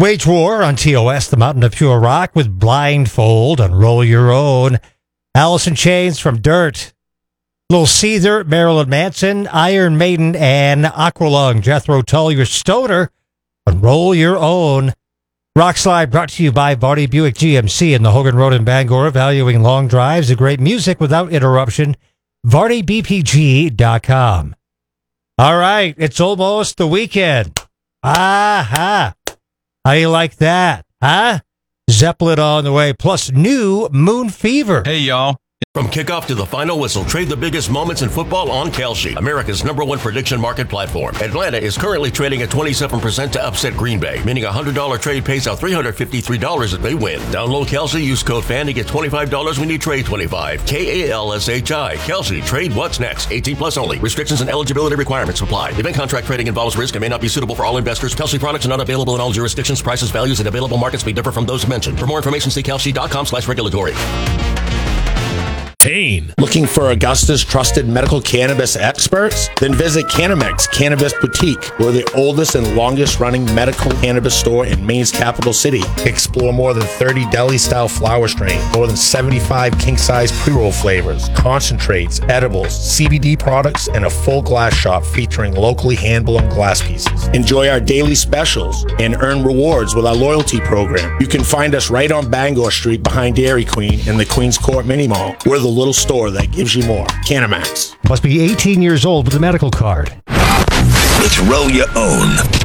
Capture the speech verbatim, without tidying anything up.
Wage war on T O S, the Mountain of Pure Rock, with Blindfold on Roll Your Own. Alice in Chains from Dirt. Little Caesar, Marilyn Manson, Iron Maiden, and Aqualung, Jethro Tull, your Stoner on Roll Your Own. Rock Slide brought to you by Vardy Buick G M C in the Hogan Road in Bangor, valuing long drives and great music without interruption. Vardy B P G dot com. All right, it's almost the weekend. Aha! How you like that, huh? Zeppelin on the way, plus new Moon Fever. Hey, y'all. From kickoff to the final whistle, trade the biggest moments in football on Kalshi, America's number one prediction market platform. Atlanta is currently trading at twenty-seven percent to upset Green Bay, meaning a one hundred dollars trade pays out three hundred fifty-three dollars if they win. Download Kalshi, use code FAN to get twenty-five dollars when you trade twenty-five. K A L S H I. Kalshi, trade what's next. eighteen plus only. Restrictions and eligibility requirements apply. Event contract trading involves risk and may not be suitable for all investors. Kalshi products are not available in all jurisdictions. Prices, values, and available markets may differ from those mentioned. For more information, see kalshi.com slash regulatory. Pain. Looking for Augusta's trusted medical cannabis experts? Then visit Canamex Cannabis Boutique. We're the oldest and longest running medical cannabis store in Maine's capital city. Explore more than thirty deli-style flower strains, more than seventy-five king-size pre-roll flavors, concentrates, edibles, C B D products, and a full glass shop featuring locally hand-blown glass pieces. Enjoy our daily specials and earn rewards with our loyalty program. You can find us right on Bangor Street behind Dairy Queen in the Queens Court Mini Mall. We're the little store that gives you more. Canamex. Must be eighteen years old with a medical card. It's Roll Your Own.